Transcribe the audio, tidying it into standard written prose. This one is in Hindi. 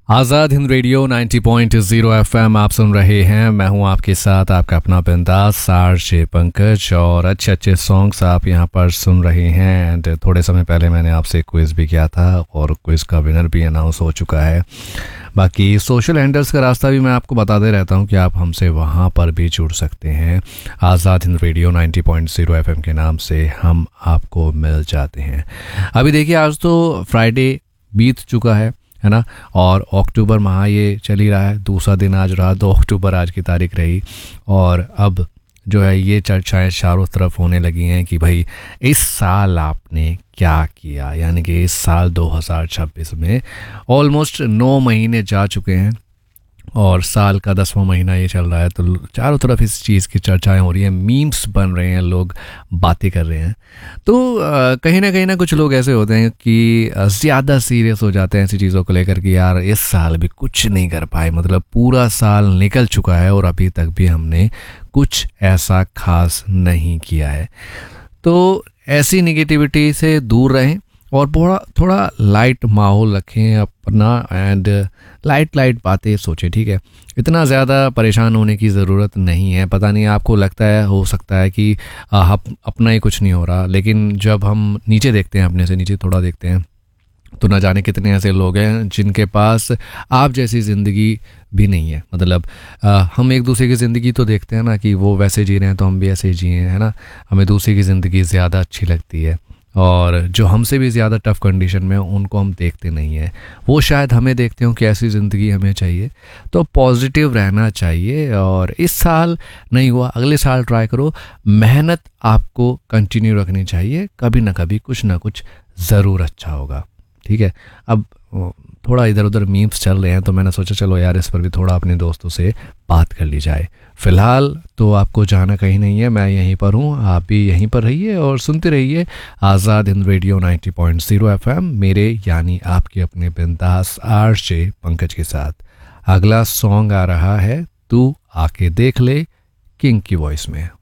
आज़ाद हिंद रेडियो 90.0 एफएम आप सुन रहे हैं। मैं हूं आपके साथ आपका अपना बिंदास आरजे पंकज, और अच्छे अच्छे सॉन्ग्स आप यहां पर सुन रहे हैं। एंड थोड़े समय पहले मैंने आपसे क्विज़ भी किया था और क्विज़ का विनर भी अनाउंस हो चुका है। बाकी सोशल हैंडल्स का रास्ता भी मैं आपको बताते रहता हूं कि आप हमसे वहां पर भी जुड़ सकते हैं। आज़ाद हिंद रेडियो 90.0 एफएम के नाम से हम आपको मिल जाते हैं। अभी देखिए, आज तो फ्राइडे बीत चुका है ना, और अक्टूबर माह ये चल ही रहा है। दूसरा दिन आज रहा, 2 अक्टूबर आज की तारीख रही। और अब जो है ये चर्चाएं चारों तरफ होने लगी हैं कि भाई इस साल आपने क्या किया, यानी कि इस साल 2026 में ऑलमोस्ट 9 महीने जा चुके हैं और साल का 10वां महीना ये चल रहा है। तो चारों तरफ इस चीज़ की चर्चाएं हो रही हैं, मीम्स बन रहे हैं, लोग बातें कर रहे हैं। तो कहीं ना कुछ लोग ऐसे होते हैं कि ज़्यादा सीरियस हो जाते हैं ऐसी चीज़ों को लेकर कि यार इस साल भी कुछ नहीं कर पाए, मतलब पूरा साल निकल चुका है और अभी तक भी हमने कुछ ऐसा खास नहीं किया है। तो ऐसी निगेटिविटी से दूर रहें और थोड़ा लाइट माहौल रखें अपना, एंड लाइट बातें सोचें, ठीक है। इतना ज़्यादा परेशान होने की ज़रूरत नहीं है। पता नहीं, आपको लगता है, हो सकता है कि अपना ही कुछ नहीं हो रहा, लेकिन जब हम नीचे देखते हैं, अपने से नीचे थोड़ा देखते हैं, तो ना जाने कितने ऐसे लोग हैं जिनके पास आप जैसी ज़िंदगी भी नहीं है। मतलब हम एक दूसरे की ज़िंदगी तो देखते हैं ना कि वो वैसे जी रहे हैं तो हम भी ऐसे जिए, है ना। हमें दूसरे की ज़िंदगी ज़्यादा अच्छी लगती है, और जो हमसे भी ज़्यादा टफ़ कंडीशन में उनको हम देखते नहीं हैं। वो शायद हमें देखते हो कि ऐसी ज़िंदगी हमें चाहिए। तो पॉजिटिव रहना चाहिए, और इस साल नहीं हुआ अगले साल ट्राई करो। मेहनत आपको कंटिन्यू रखनी चाहिए, कभी ना कभी कुछ ना कुछ ज़रूर अच्छा होगा, ठीक है। अब थोड़ा इधर उधर मीम्स चल रहे हैं तो मैंने सोचा चलो यार इस पर भी थोड़ा अपने दोस्तों से बात कर ली जाए। फ़िलहाल तो आपको जाना कहीं नहीं है, मैं यहीं पर हूँ, आप भी यहीं पर रहिए और सुनते रहिए आज़ाद हिंद रेडियो 90.0 एफएम, मेरे यानी आपके अपने बिंदास आरजे पंकज के साथ। अगला सॉन्ग आ रहा है तू आके देख ले, किंग की वॉइस में।